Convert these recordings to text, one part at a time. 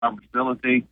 our facility.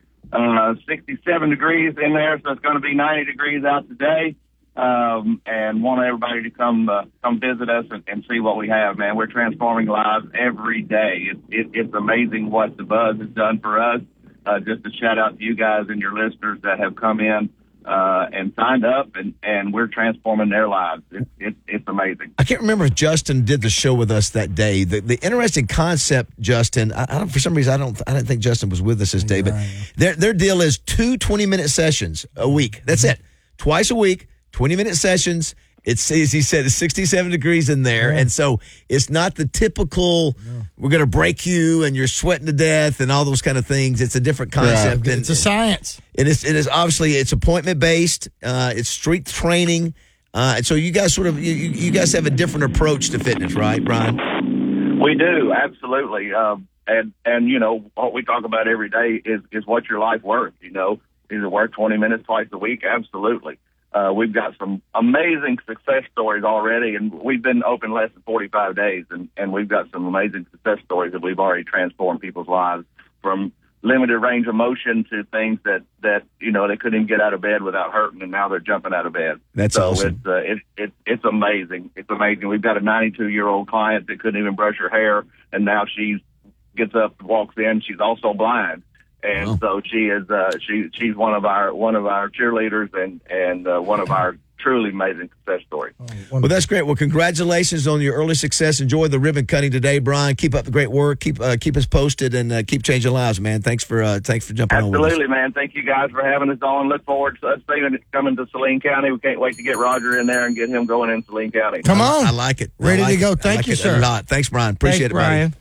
67 degrees in there, so it's going to be 90 degrees out today. And want everybody to come visit us and see what we have, man. We're transforming lives every day. It's amazing what the buzz has done for us. Just a shout out to you guys and your listeners that have come in and signed up, and we're transforming their lives. It's amazing. I can't remember if Justin did the show with us that day. The interesting concept, Justin, I don't, for some reason, I didn't think Justin was with us this day, but their deal is 2 20-minute sessions a week. That's it. Twice a week, 20-minute sessions. It's, as he said, it's 67 degrees in there. And so it's not the typical, we're going to break you and you're sweating to death and all those kind of things. It's a different concept. Yeah, it's a science. It is obviously, it's appointment-based. It's street training. And so you guys you guys have a different approach to fitness, right, Brian? We do, absolutely. And you know, what we talk about every day is what's your life worth, you know? Is it worth 20 minutes twice a week? Absolutely. We've got some amazing success stories already, and we've been open less than 45 days, and we've got some amazing success stories that we've already transformed people's lives, from limited range of motion to things that you know, they couldn't even get out of bed without hurting, and now they're jumping out of bed. That's awesome. It's amazing. It's amazing. We've got a 92-year-old client that couldn't even brush her hair, and now she gets up, walks in. She's also blind. And so she is. She's one of our cheerleaders and one of our truly amazing success stories. Well, that's great. Well, congratulations on your early success. Enjoy the ribbon cutting today, Brian. Keep up the great work. Keep us posted and keep changing lives, man. Thanks for jumping on with us. Absolutely, man. Thank you guys for having us on. Look forward to us seeing it coming to Saline County. We can't wait to get Roger in there and get him going in Saline County. Come on, I like it. Ready to go. Thank you, sir. A lot. Thanks, Brian. Appreciate it, Brian.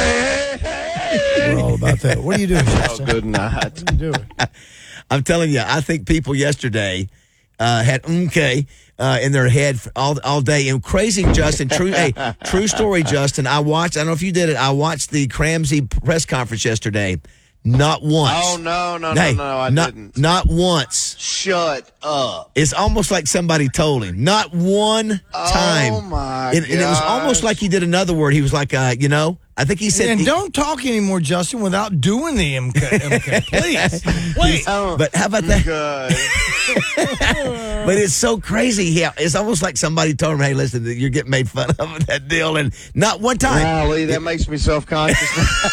We're all about that. What are you doing, Justin? Good night. What are you doing? I'm telling you, I think people yesterday had in their head all day. And crazy, Justin. True story, Justin. I don't know if you did it. I watched the Cramsey press conference yesterday. Not once. Oh, no, I didn't. Not once. Shut up. It's almost like somebody told him. Not one time. Oh, my And it was almost like he did another word. He was like, you know, I think he said. And don't talk anymore, Justin, without doing the MK. Please. But how about that? Good. But it's so crazy. Yeah, it's almost like somebody told him, hey, listen, you're getting made fun of with that deal. And not one time. Golly, that makes me self-conscious.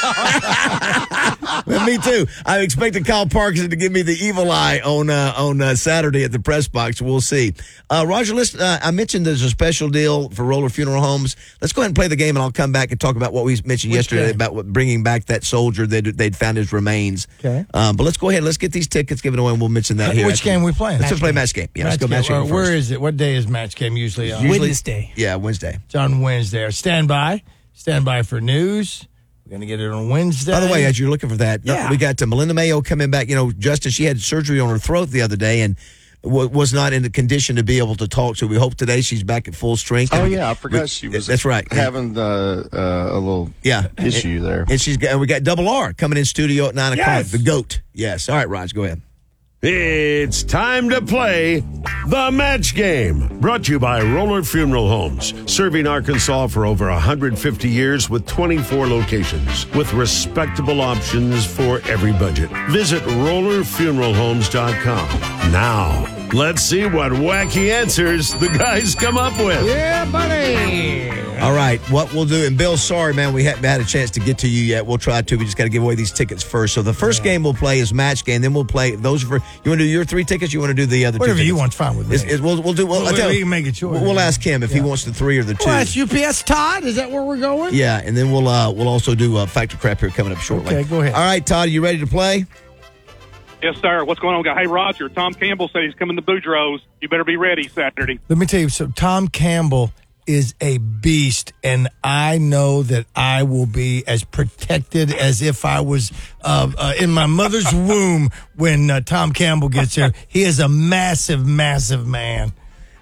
Well, me too. I expected Kyle Parkinson to give me the evil eye on Saturday at the press box. We'll see. Roger, I mentioned there's a special deal for Roller Funeral Homes. Let's go ahead and play the game, and I'll come back and talk about what we mentioned yesterday about bringing back that soldier they'd found his remains. Okay. But let's go ahead. Let's get these tickets given away, and we'll mention that here. Which game are we playing? Let's play match game. Yeah, let's go match game first. Where is it? What day is match game usually on? Wednesday. Yeah, Wednesday. It's on Wednesday. Stand by for news. We're going to get it on Wednesday. By the way, as you're looking for that, we got Melinda Mayo coming back. You know, Justin, she had surgery on her throat the other day and was not in the condition to be able to talk. So we hope today she's back at full strength. Oh, yeah, I forgot she was. That's right. Having a little issue there. And we got Double R coming in studio at 9 o'clock. The GOAT. Yes. All right, Raj, go ahead. It's time to play the match game. Brought to you by Roller Funeral Homes, serving Arkansas for over 150 years with 24 locations, with respectable options for every budget. Visit rollerfuneralhomes.com. Now, let's see what wacky answers the guys come up with. Yeah, buddy. All right, what we'll do, and Bill, sorry, man, we haven't had a chance to get to you yet. We'll try to. We just got to give away these tickets first. So the first game we'll play is match game. Then we'll play those for. You want to do your 3 tickets? You want to do the other Whatever 2 tickets? you want, fine with me. We'll do. We can make a choice. We'll ask him if he wants the 3 or the 2. Well, that's UPS Todd. Is that where we're going? Yeah, and then we'll also do Factor Crap here coming up shortly. Okay, go ahead. All right, Todd, you ready to play? Yes, sir. What's going on? Hey, Roger, Tom Campbell said he's coming to Boudreaux's. You better be ready Saturday. Let me tell you, so Tom Campbell is a beast, and I know that I will be as protected as if I was in my mother's womb when Tom Campbell gets there. He is a massive, massive man.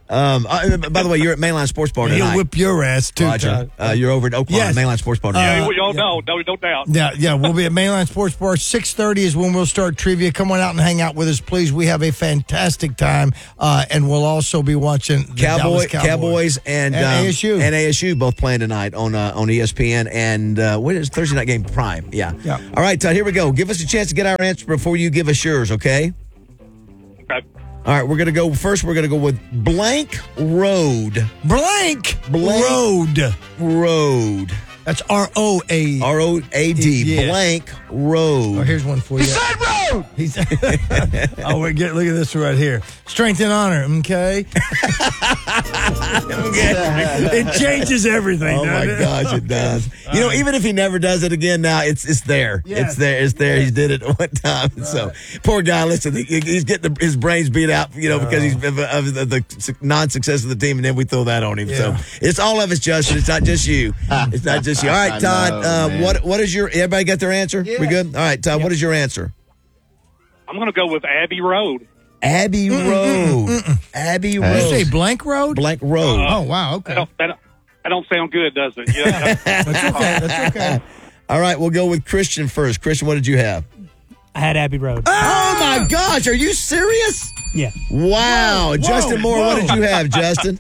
By the way, you're at Mainline Sports Bar tonight. He'll whip your ass, too, Roger. Todd. You're over at Oak Lawn, Mainline Sports Bar tonight. Yeah, we all know. No doubt. Yeah, we'll be at Mainline Sports Bar. 6:30 is when we'll start trivia. Come on out and hang out with us, please. We have a fantastic time, and we'll also be watching the Dallas Cowboys and ASU. And ASU both playing tonight on ESPN and what is Thursday night game prime? Yeah. All right, Todd. Here we go. Give us a chance to get our answer before you give us yours. Okay. Okay. All right, we're going to go first. We're going to go with Blank Road. Blank Road. Road. That's R-O-A. R-O-A-D. Yeah. Blank Road. Oh, here's one for you. He said road! Look at this one right here. Strength and honor, okay? It changes everything. Oh, my gosh, it does. Even if he never does it again now, it's there. Yes. It's there. He did it one time. Right. So, poor guy, listen, he's getting his brains beat out, because he's of the non-success of the team, and then we throw that on him. Yeah. So, it's all of us, Justin. It's not just you. It's not just you. All right, Todd, what is your, everybody got their answer? Yeah. We good? All right, Todd, what is your answer? I'm going to go with Abbey Road. Abbey Road. Abbey Road. Did you say Blank Road? Blank Road. Oh, wow, okay. That don't sound good, does it? Yeah. That's okay. All right, we'll go with Christian first. Christian, what did you have? I had Abbey Road. Oh, my gosh. Are you serious? Yeah. Wow. Justin Moore, what did you have, Justin?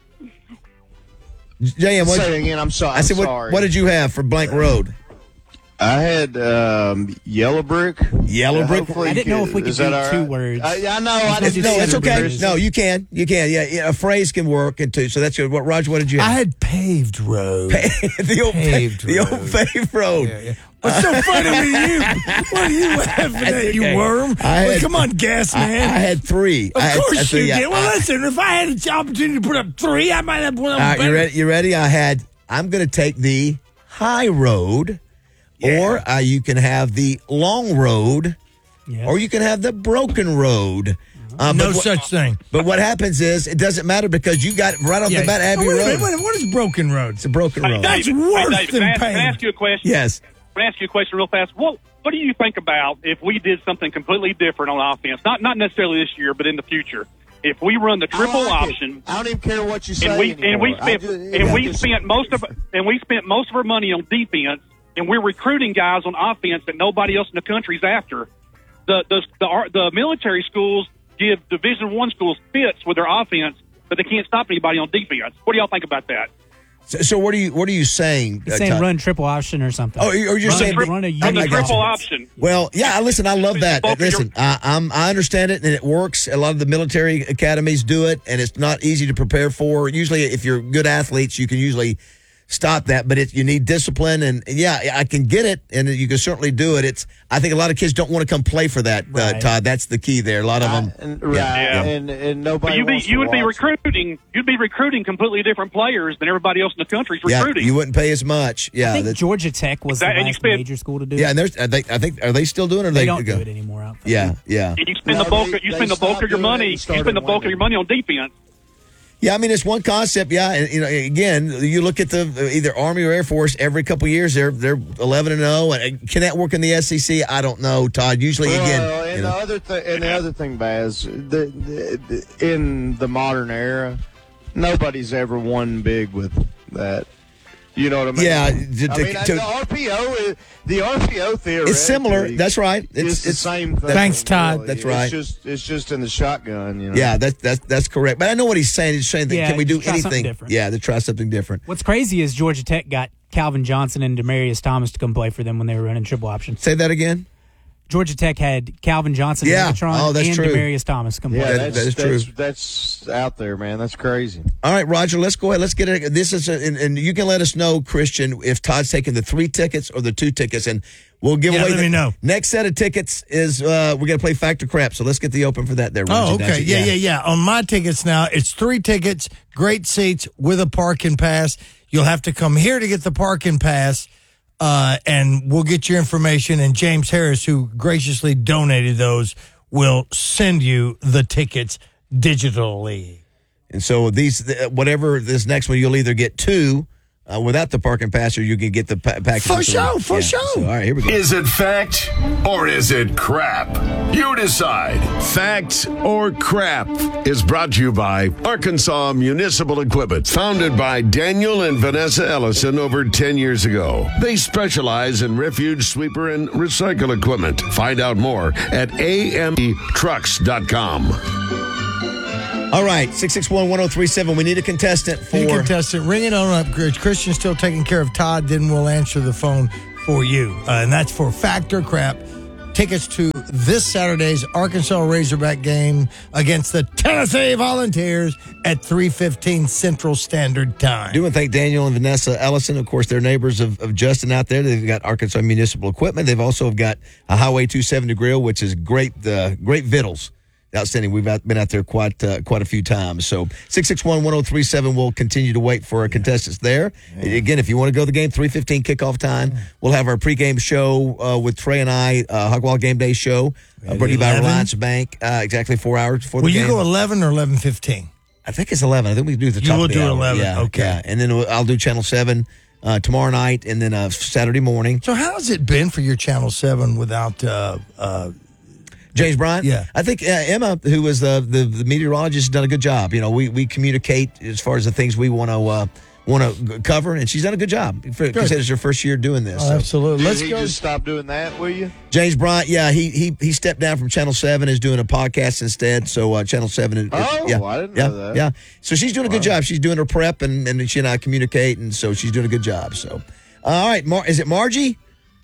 JM, Say it again. I'm sorry. I said, what did you have for Blank Road? I had Yellow Brick. Yellow Brick? I didn't know if we could do 2 words. I know. I No, didn't it's okay. words. No, you can. Yeah, a phrase can work into. So that's good. What, Roger? What did you have? I had Paved Road. the old paved road. Yeah. What's so funny with you? What are you laughing at, you worm? Come on, gas man. I had 3. Of course you did. Well, listen, if I had an opportunity to put up 3, I might have put up better. You ready? I'm going to take the high road. Or you can have the long road, or you can have the broken road. No such thing. But what happens is, it doesn't matter because you got right off the bat Abbey Road. What is broken road? It's a broken road. That's David, worse David, than can I pain. ask you a question? Yes. Can I ask you a question real fast? What do you think about if we did something completely different on offense? Not necessarily this year, but in the future. If we run the triple option, I don't even care what you say and we spent most of our money on defense, and we're recruiting guys on offense that nobody else in the country's after. The military schools give Division I schools fits with their offense, but they can't stop anybody on defense. What do y'all think about that? So what are you saying? He's saying run triple option or something. Oh, or you're saying run the unique triple offense. option. Well, yeah. Listen, I love that. Listen, I understand it, and it works. A lot of the military academies do it, and it's not easy to prepare for. Usually, if you're good athletes, you can usually stop that, but you need discipline, and I can get it, and you can certainly do it. I think a lot of kids don't want to come play for that, right. Todd. That's the key there. A lot of them, and nobody. You would be recruiting completely different players than everybody else in the country's recruiting. Yeah, you wouldn't pay as much. Yeah, I think Georgia Tech was the last major school to do it. Yeah, and I think are they still doing it? Or they don't do it anymore. Out there. Yeah. And you spend the bulk of your money. You spend the bulk of your money on defense. Yeah, I mean, it's one concept. Yeah, and again, you look at the either Army or Air Force. Every couple of years, they're 11-0. And can that work in the SEC? I don't know, Todd. Usually, the other thing, Baz, in the modern era, nobody's ever won big with that. You know what I mean? Yeah. The RPO theory. It's similar. That's right. It's the same thing. Thanks, Todd. Really. That's right. It's just in the shotgun. Yeah, that's correct. But I know what he's saying. He's saying that can we do anything? Yeah, to try something different. What's crazy is Georgia Tech got Calvin Johnson and Demarius Thomas to come play for them when they were running triple option. Say that again. Georgia Tech had Calvin Johnson, and true. Demarius Thomas come play. Yeah, that is true. That's out there, man. That's crazy. All right, Roger, let's go ahead. Let's get it. This is, and you can let us know, Christian, if Todd's taking the 3 tickets or the 2 tickets, and we'll give away. Let me know. Next set of tickets is we're going to play Factor Crap. So let's get the open for that. There. Oh, Roger. okay. Yeah. On my tickets now, it's 3 tickets, great seats with a parking pass. You'll have to come here to get the parking pass. And we'll get your information, and James Harris, who graciously donated those, will send you the tickets digitally. And so whatever this next one, you'll either get 2 without the parking pass, or you can get the package. For sure. So, all right, here we go. Is it fact or is it crap? You decide. Fact or crap is brought to you by Arkansas Municipal Equipment, founded by Daniel and Vanessa Ellison over 10 years ago. They specialize in refuge, sweeper, and recycle equipment. Find out more at ametrucks.com. All right, 661-1037. We need a contestant for... Ring it on up, Chris. Christian's still taking care of Todd, then we'll answer the phone for you. And that's for Fact or Crap. Tickets to this Saturday's Arkansas Razorback game against the Tennessee Volunteers at 3:15 Central Standard Time. I do want to thank Daniel and Vanessa Ellison. Of course, they're neighbors of Justin out there. They've got Arkansas Municipal Equipment. They've also got a Highway 270 grill, which is great vittles. Outstanding. We've been out there quite a few times. So 661-1037. We'll continue to wait for our contestants there. Yeah. Again, if you want to go to the game, 3:15 kickoff time. We'll have our pregame show with Trey and I, Hogwall Game Day show, brought to you by Reliance Bank. Exactly 4 hours before the game. Will you go 11 or 11:15? I think it's 11. I think we can do the top of the hour. You will do 11. Yeah, okay. Yeah. And then I'll do Channel 7 tomorrow night, and then Saturday morning. So how has it been for your Channel 7 without James Bryant? Yeah. I think Emma, who was the meteorologist, has done a good job. You know, we communicate as far as the things we want to cover, and she's done a good job. Because it's her first year doing this. Oh, absolutely. Let's go. Just stop doing that, will you? James Bryant, yeah, he stepped down from Channel 7, is doing a podcast instead. So Channel 7. I didn't know that. Yeah. So she's doing a good job. She's doing her prep, and she and I communicate, and so she's doing a good job. So, all right, is it Margie?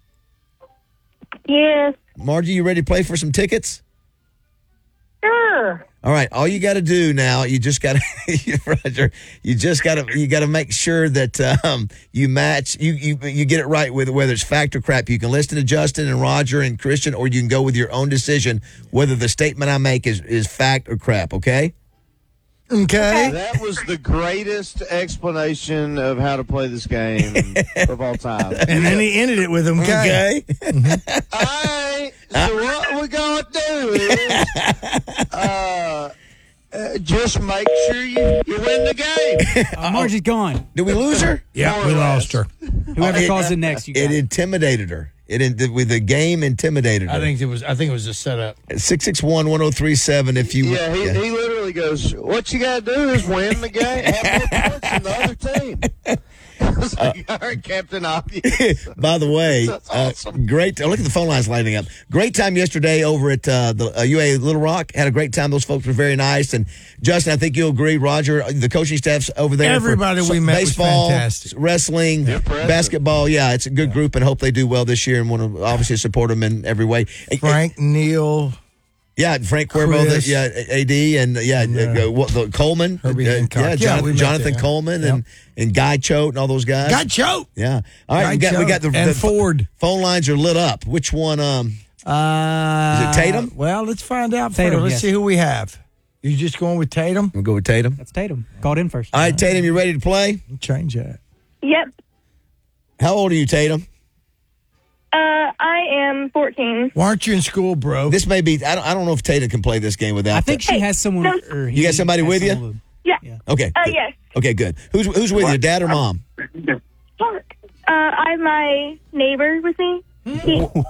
Yes. Margie, you ready to play for some tickets? Sure. All right. All you got to do now, you just got to, Roger. You got to make sure that you match. You get it right with whether it's fact or crap. You can listen to Justin and Roger and Christian, or you can go with your own decision whether the statement I make is fact or crap. Okay. Okay. That was the greatest explanation of how to play this game of all time. And then he ended it with okay. All right. So what we're going to do is just make sure you win the game. Margie's gone. Did we lose her? Yeah, we lost her. Whoever calls it next, you got it intimidated her. With the game intimidated her. I think it was a setup. 661-1037. If you he literally goes, what you got to do is win the game, have more points than the other team. It's like, all right, Captain Obvious. By the way, that's awesome. Great. Look at the phone lines lighting up. Great time yesterday over at the UA Little Rock. Had a great time. Those folks were very nice. And Justin, I think you'll agree. Roger, the coaching staff's over there. Everybody we met baseball, was fantastic. Wrestling, basketball. Yeah, it's a good group, and hope they do well this year. And want to obviously support them in every way. Frank, Neal. Yeah, Frank Cuervo, AD, and Coleman, Jonathan Coleman, and Guy Choate and all those guys. Guy Choate, yeah. All right, we got the Ford. Phone lines are lit up. Which one? Is it Tatum? Well, let's find out Tatum, first. Let's see who we have. You just going with Tatum? We'll go with Tatum. That's Tatum. Called in first. All right, Tatum, you ready to play? Change that. Yep. How old are you, Tatum? I am 14. Why aren't you in school, bro? This may be. I don't know if Tatum can play this game without. I think she has someone. You got somebody with you? Yeah. Okay. Yes. Okay, good. Who's with you, Dad or Mom? I have my neighbor with me. What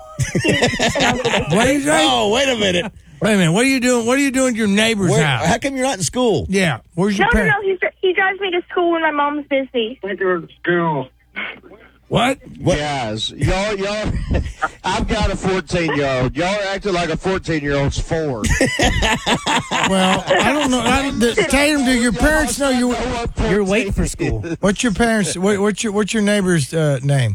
are you saying? Oh, wait a minute. Wait a minute. What are you doing? What are you doing at your neighbor's house? How come you're not in school? Yeah. Where's your parents? No. He drives me to school when my mom's busy. Take her to school. What? Guys, y'all, I've got a 14-year-old. Y'all are acting like a 14-year-old's 4. Well, I don't know. Tatum, do your parents know you're waiting for school? What's your parents? What's your neighbor's name?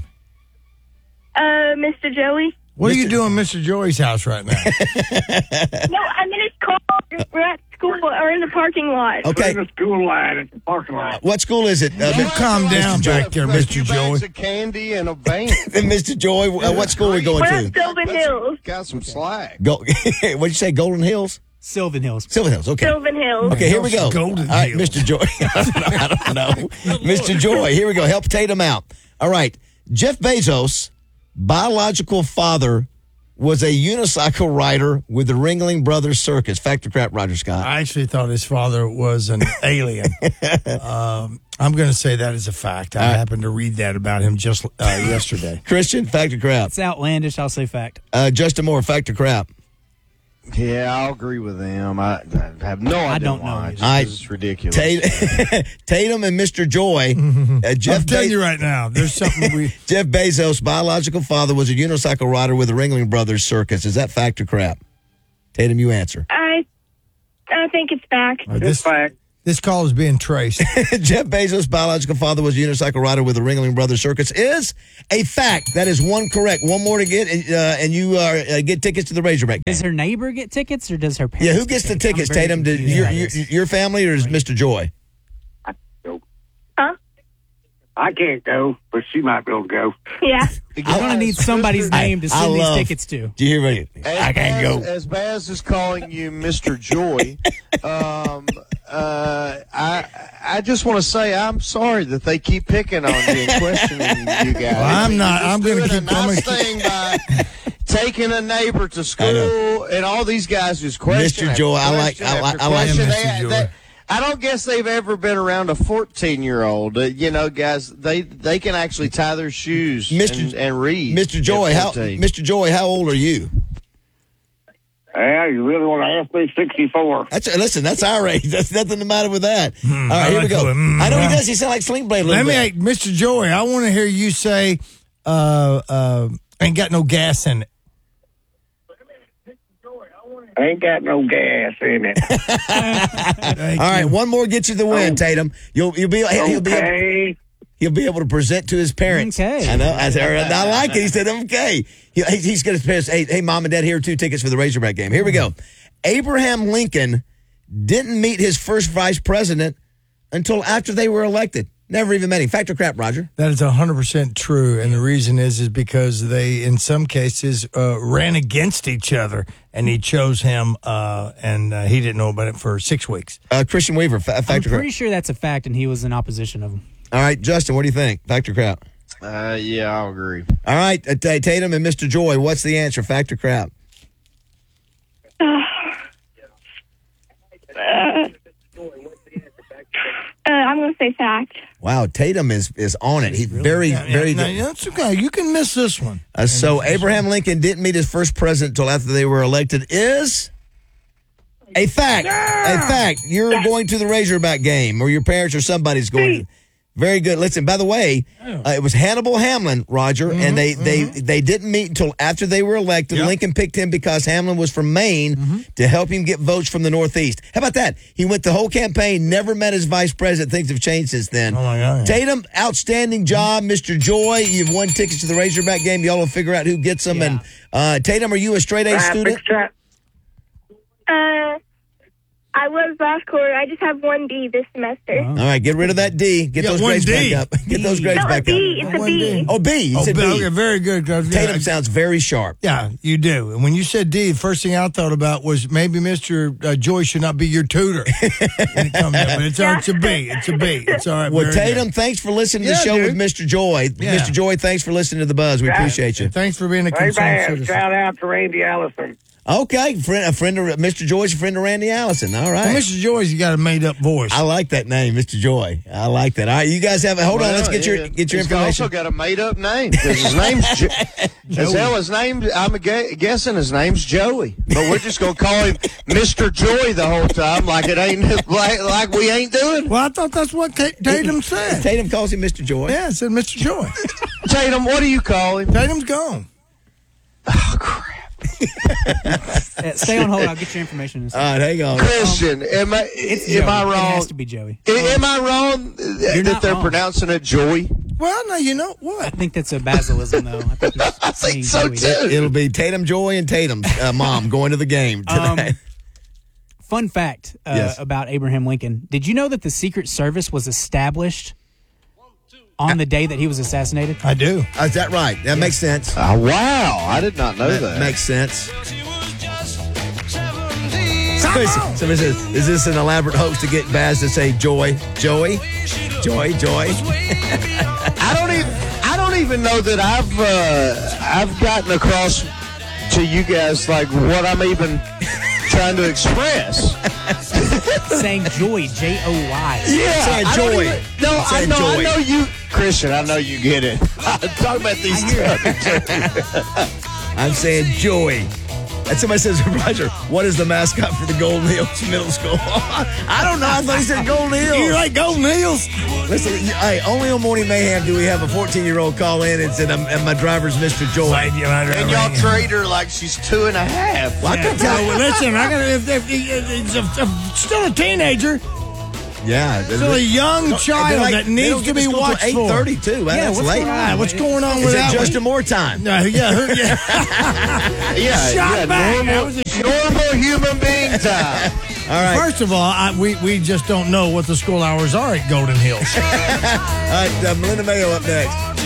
Mr. Joey. What are you doing at Mr. Joey's house right now? No, I'm in his car. We're at school or in the parking lot. Okay. In the school line at the parking lot. What school is it? You calm down back there, Mr. Joey. Bags of candy and a van. Mr. Joy, what school are we going We're to? at Sylvan Hills. Got some slack. What'd you say, Golden Hills? Sylvan Hills. Sylvan Hills, okay. Sylvan Hills. Okay, here we go. Golden All right, Hills. Mr. Joy. I don't know. Mr. Joy, here we go. Help Tatum out. All right. Jeff Bezos' biological father was a unicycle rider with the Ringling Brothers Circus? Fact or crap, Roger Scott? I actually thought his father was an alien. I'm going to say that is a fact. I happened to read that about him just yesterday. Christian, fact or crap? It's outlandish. I'll say fact. Justin Moore, fact or crap? Yeah, I'll agree with them. I have no idea. I don't know why. either. Just it's ridiculous. Tatum and Mr. Joy. Jeff I'm telling you right now, there's something we. Jeff Bezos' biological father was a unicycle rider with the Ringling Brothers Circus. Is that fact or crap? Tatum, you answer. I think it's fact. It's fact. This call is being traced. Jeff Bezos' biological father was a unicycle rider with the Ringling Brothers Circus is a fact. That is one correct. One more to get, and you get tickets to the Razorback game. Does her neighbor get tickets, or does her parents? Yeah, who gets the tickets, Tatum? Your family or is Mr. Joy? Huh? I can't go, but she might be able to go. Yeah. I'm going to need somebody's name to send these tickets to. Do you hear me? I can't go. As Baz is calling you Mr. Joy, I just want to say I'm sorry that they keep picking on you and questioning you guys. Well, I'm not. I'm going to keep coming. Thing by taking a neighbor to school, and all these guys just question. Mr. Joy, I like Mr. Joy. I don't guess they've ever been around a 14-year-old. Guys, they can actually tie their shoes and read. Mr. Joy, how old are you? Yeah, you really want to ask me? 64. That's our age. That's nothing the matter with that. All right, here we go. I know he does. He sounds like Sling Blade a little bit. Mr. Joy, I want to hear you say, ain't got no gas in it. Ain't got no gas in it. All right, one more gets you the win, Tatum. He'll be able to present to his parents. Okay. I know. I like it. He said, okay. He's going to say, hey, Mom and Dad, here are 2 tickets for the Razorback game. Here we go. Abraham Lincoln didn't meet his first vice president until after they were elected. Never even met him. Fact or crap, Roger? That is 100% true. And the reason is because they, in some cases, ran against each other, and he chose him, and he didn't know about it for 6 weeks. Christian Weaver, fact or crap? I'm pretty sure that's a fact, and he was in opposition of him. All right, Justin, what do you think? Fact or crap? Yeah, I'll agree. All right, Tatum and Mr. Joy, what's the answer? Fact or crap? I'm going to say fact. Wow, Tatum is on it. He's very good. That's okay. You can miss this one. So Abraham Lincoln didn't meet his first president until after they were elected is a fact. Yeah! A fact. You're going to the Razorback game, or your parents or somebody's going. Very good. Listen, by the way, it was Hannibal Hamlin, Roger, and they didn't meet until after they were elected. Yep. Lincoln picked him because Hamlin was from Maine to help him get votes from the Northeast. How about that? He went the whole campaign, never met his vice president. Things have changed since then. Oh, my God. Tatum, outstanding job. Mr. Joy, you've won tickets to the Razorback game. Y'all will figure out who gets them. Yeah. And Tatum, are you a straight A student? I was last quarter. I just have 1 D this semester. All right, get rid of that D. Get those grades back up. Get those grades back up. It's a B. Oh, B. You said B. Okay, very good. Tatum sounds very sharp. Yeah, you do. And when you said D, the first thing I thought about was maybe Mr. Joy should not be your tutor. But it's a B. It's a B. It's all right. Well, Tatum, thanks for listening to the show with Mr. Joy. Yeah. Mr. Joy, thanks for listening to The Buzz. We appreciate you. Thanks for being a concerned citizen. Shout out to Randy Allison. Okay, a friend of Mr. Joy's a friend of Randy Allison. All right. Well, Mr. Joy's you got a made up voice. I like that name, Mr. Joy. I like that. All right, you guys have hold on. Let's get your information. He's also got a made up name because his name's as hell. His name, I'm guessing his name's Joey, but we're just gonna call him Mr. Joy the whole time, like it ain't like we ain't doing. Well, I thought that's what Tatum said. Tatum calls him Mr. Joy. Yeah, I said Mr. Joy. Tatum, what do you call him? Tatum's gone. Oh crap. Stay on hold. I'll get your information. All right, hang on. Christian, am I wrong? It has to be Joey. Am I wrong that they're pronouncing it Joey? Well, no, you know what? I think that's a basilism, though. I think so, too. It'll be Tatum Joy and Tatum's mom going to the game tonight. Fun fact about Abraham Lincoln. Did you know that the Secret Service was established on the day that he was assassinated? I do. Is that right? That makes sense. Wow. I did not know that. Makes sense. Somebody says, is this an elaborate hoax to get Baz to say Joy? Joey? Joy? I don't even know that I've gotten across to you guys like what I'm even trying to express. Saying joy, Joy. Yeah, saying I don't joy. even- no, Saying I joy. know you, Christian. I know you get it. I'm talking about these two. I'm saying joy. And somebody says, Roger, what is the mascot for the Golden Hills Middle School? I don't know. I thought he said Golden Hills. You like Golden Hills? Listen, hey, only on Morning Mayhem do we have a 14-year-old call in and said, and my driver's Mr. Joy. And y'all treat her like she's 2.5. Well, I can tell you. Listen, if still a teenager, Yeah. still a young child that needs to be watched for. 8:30 too. Man, that's late. What's going on Is with it that? Justin Moore time? Yeah. Shot back. Normal human being time. All right. First of all, we just don't know what the school hours are at Golden Hills. All right, Melinda Mayo up next.